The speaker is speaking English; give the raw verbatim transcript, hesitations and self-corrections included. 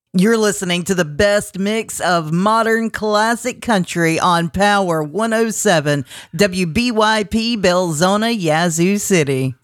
You're listening to the best mix of modern classic country on Power one oh seven, W B Y P Belzona, Yazoo City.